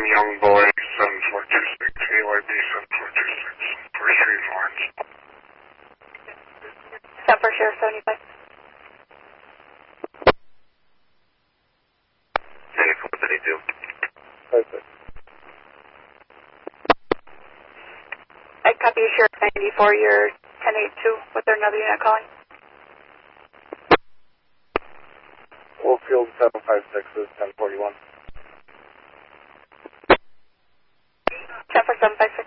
Young Boy 7426, AYB 7426, for Street Lawrence. Stop for Sheriff 75. Hey, what did he do? Perfect. I copy you, Sheriff 94, you're 1082. Was there another unit calling? Wolffield 756 is 1041. 10 for 756.